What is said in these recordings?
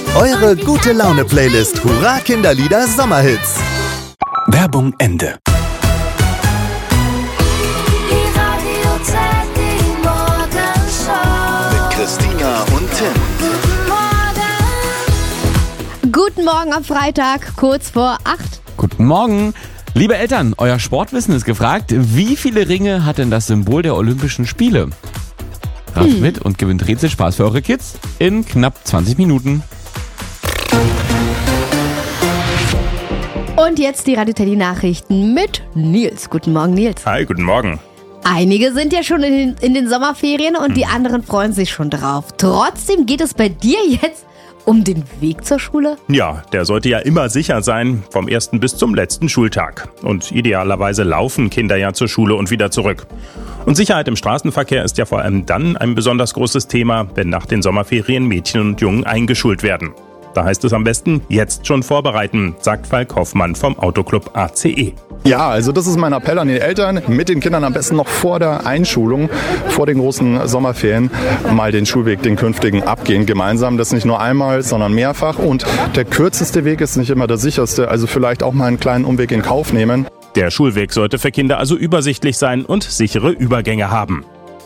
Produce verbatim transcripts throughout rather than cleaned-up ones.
Eure Gute-Laune-Playlist Hurra Kinderlieder Sommerhits. Werbung Ende. Mit Christina und Tim. Guten Morgen am Freitag, kurz vor acht. Guten Morgen. Liebe Eltern, euer Sportwissen ist gefragt. Wie viele Ringe hat denn das Symbol der Olympischen Spiele? Ratet hm. mit und gewinnt Rätselspaß für eure Kids in knapp zwanzig Minuten. Und jetzt die Radio Teddy Nachrichten mit Nils. Guten Morgen, Nils. Hi, guten Morgen. Einige sind ja schon in den, in den Sommerferien und hm. die anderen freuen sich schon drauf. Trotzdem geht es bei dir jetzt um den Weg zur Schule? Ja, der sollte ja immer sicher sein, vom ersten bis zum letzten Schultag. Und idealerweise laufen Kinder ja zur Schule und wieder zurück. Und Sicherheit im Straßenverkehr ist ja vor allem dann ein besonders großes Thema, wenn nach den Sommerferien Mädchen und Jungen eingeschult werden. Da heißt es am besten, jetzt schon vorbereiten, sagt Falk Hoffmann vom Autoclub A C E. Ja, also das ist mein Appell an die Eltern, mit den Kindern am besten noch vor der Einschulung, vor den großen Sommerferien, mal den Schulweg, den künftigen, abgehen gemeinsam. Das nicht nur einmal, sondern mehrfach. Und der kürzeste Weg ist nicht immer der sicherste, also vielleicht auch mal einen kleinen Umweg in Kauf nehmen. Der Schulweg sollte für Kinder also übersichtlich sein und sichere Übergänge haben.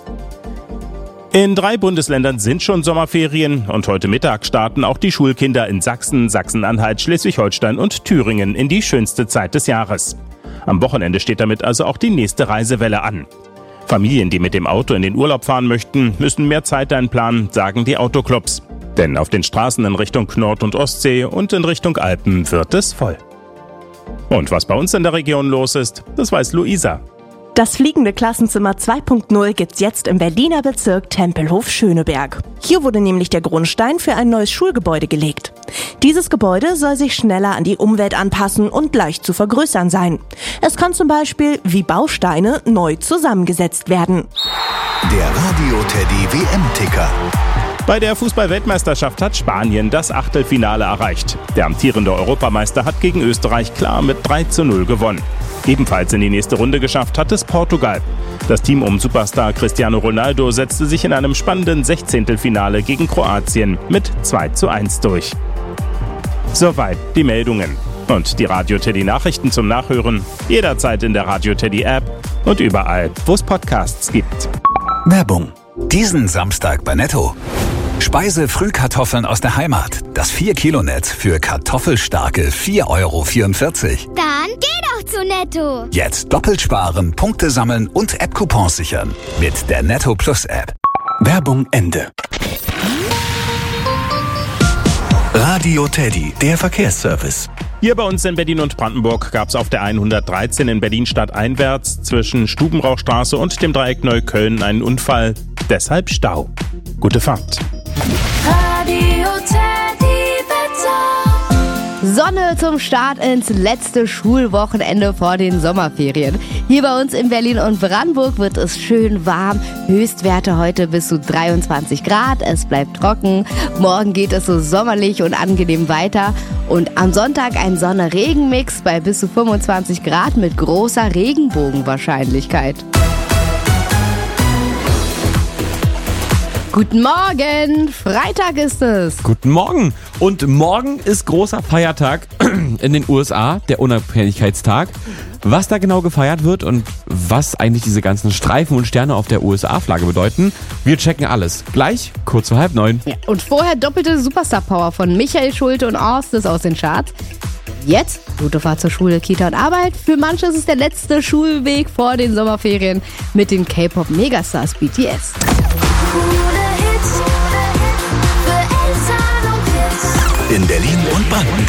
In drei Bundesländern sind schon Sommerferien und heute Mittag starten auch die Schulkinder in Sachsen, Sachsen-Anhalt, Schleswig-Holstein und Thüringen in die schönste Zeit des Jahres. Am Wochenende steht damit also auch die nächste Reisewelle an. Familien, die mit dem Auto in den Urlaub fahren möchten, müssen mehr Zeit einplanen, sagen die Autoclubs. Denn auf den Straßen in Richtung Nord- und Ostsee und in Richtung Alpen wird es voll. Und was bei uns in der Region los ist, das weiß Luisa. Das fliegende Klassenzimmer zwei Punkt null gibt's jetzt im Berliner Bezirk Tempelhof-Schöneberg. Hier wurde nämlich der Grundstein für ein neues Schulgebäude gelegt. Dieses Gebäude soll sich schneller an die Umwelt anpassen und leicht zu vergrößern sein. Es kann zum Beispiel wie Bausteine neu zusammengesetzt werden. Der Radio Teddy W M-Ticker. Bei der Fußball-Weltmeisterschaft hat Spanien das Achtelfinale erreicht. Der amtierende Europameister hat gegen Österreich klar mit drei zu null gewonnen. Ebenfalls in die nächste Runde geschafft hat es Portugal. Das Team um Superstar Cristiano Ronaldo setzte sich in einem spannenden Sechzehntelfinale gegen Kroatien mit zwei zu eins durch. Soweit die Meldungen. Und die Radio Teddy Nachrichten zum Nachhören jederzeit in der Radio Teddy App und überall, wo es Podcasts gibt. Werbung. Diesen Samstag bei Netto. Speise-Frühkartoffeln aus der Heimat. Das vier Kilo Netz für kartoffelstarke vier Euro vierundvierzig. Dann geh doch zu Netto. Jetzt doppelt sparen, Punkte sammeln und App-Coupons sichern. Mit der Netto Plus App. Werbung Ende. Radio Teddy, der Verkehrsservice. Hier bei uns in Berlin und Brandenburg gab es auf der hundertdreizehn in Berlin-Stadt einwärts zwischen Stubenrauchstraße und dem Dreieck Neukölln einen Unfall. Deshalb Stau. Gute Fahrt. Radio Teddy Wetter. Sonne zum Start ins letzte Schulwochenende vor den Sommerferien. Hier bei uns in Berlin und Brandenburg wird es schön warm. Höchstwerte heute bis zu dreiundzwanzig Grad. Es bleibt trocken. Morgen geht es so sommerlich und angenehm weiter. Und am Sonntag ein Sonne-Regen-Mix bei bis zu fünfundzwanzig Grad mit großer Regenbogenwahrscheinlichkeit. Guten Morgen, Freitag ist es. Guten Morgen. Und morgen ist großer Feiertag in den U S A, der Unabhängigkeitstag. Was da genau gefeiert wird und was eigentlich diese ganzen Streifen und Sterne auf der U S A-Flagge bedeuten, wir checken alles. Gleich, kurz vor halb neun. Ja, und vorher doppelte Superstar-Power von Michael Schulte und Orstes aus den Charts. Jetzt gute Fahrt zur Schule, Kita und Arbeit. Für manche ist es der letzte Schulweg vor den Sommerferien mit den K-Pop-Megastars B T S. Coole Hits für Eltern und Kids. In Berlin und Brandenburg.